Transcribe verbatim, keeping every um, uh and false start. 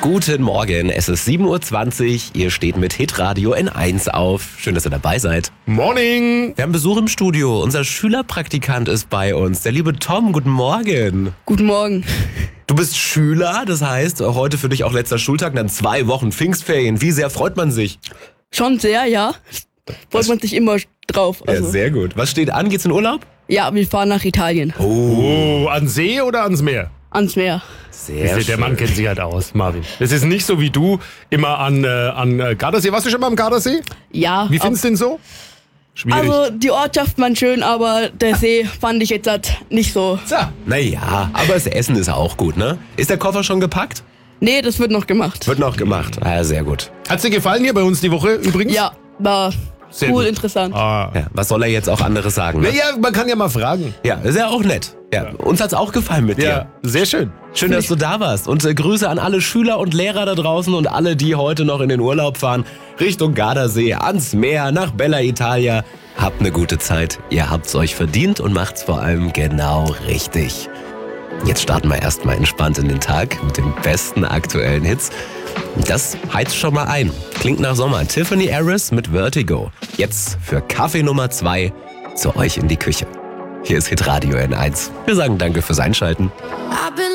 Guten Morgen, es ist sieben Uhr zwanzig, ihr steht mit Hitradio N eins auf. Schön, dass ihr dabei seid. Morning! Wir haben Besuch im Studio, unser Schülerpraktikant ist bei uns, der liebe Tom. Guten Morgen. Guten Morgen. Du bist Schüler, das heißt, heute für dich auch letzter Schultag, dann zwei Wochen Pfingstferien. Wie sehr freut man sich? Schon sehr, ja. Freut man sich immer drauf. Ja, Also, sehr gut. Was steht an? Geht's in Urlaub? ja, wir fahren nach Italien. Oh, an See oder ans Meer? Ans Meer. Sehr Der Mann kennt sich halt aus, Marvin. Das ist nicht so wie du immer an, äh, an äh, Gardasee. Warst du schon mal am Gardasee? Ja. Wie findest du den so? Schwierig. Also die Ortschaft fand schön, aber der See fand ich jetzt halt nicht so. So, naja, aber das Essen ist auch gut, ne? Ist der Koffer schon gepackt? Nee, das wird noch gemacht. Wird noch gemacht. Ah, sehr gut. Hat's dir gefallen hier bei uns die Woche übrigens? Ja, war Sehr cool, gut. interessant. Ah. Ja, was soll er jetzt auch anderes sagen? Ne? Naja, man kann ja mal fragen. Ja, ist ja auch nett. Ja, uns hat's auch gefallen mit dir. Ja, sehr schön. Schön, dass du da warst. Und äh, Grüße an alle Schüler und Lehrer da draußen und alle, die heute noch in den Urlaub fahren. Richtung Gardasee, ans Meer, nach Bella Italia. Habt eine gute Zeit. Ihr habt's euch verdient und macht's vor allem genau richtig. Jetzt starten wir erstmal entspannt in den Tag mit den besten aktuellen Hits. Das heizt schon mal ein. Klingt nach Sommer. Tiffany Harris mit Vertigo. Jetzt für Kaffee Nummer zwei zu euch in die Küche. Hier ist Hitradio N eins. Wir sagen danke fürs Einschalten.